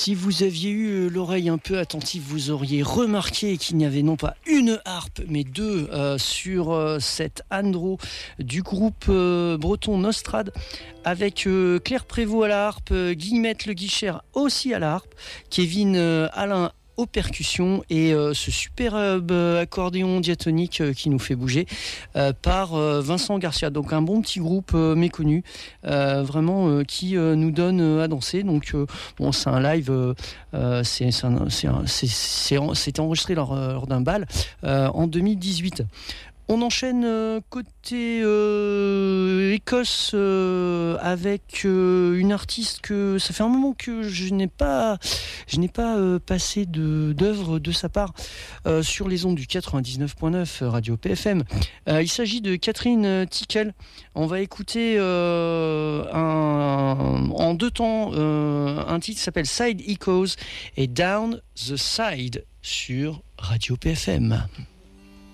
Si vous aviez eu l'oreille un peu attentive, vous auriez remarqué qu'il n'y avait non pas une harpe, mais deux sur cette Andro du groupe breton Nostrad, avec Claire Prévost à la harpe, Guillemette Le Guicher aussi à la harpe, Kevin Alain aux percussions et ce superbe accordéon diatonique qui nous fait bouger par Vincent Garcia. Donc un bon petit groupe méconnu, vraiment qui nous donne à danser. Donc bon, c'est un live, c'était enregistré lors d'un bal en 2018. On enchaîne côté Écosse avec une artiste que ça fait un moment que je n'ai pas passé d'œuvre de sa part sur les ondes du 99.9 Radio PFM. Il s'agit de Catherine Tickel. On va écouter en deux temps un titre qui s'appelle Side Echoes et Down the Side sur Radio PFM.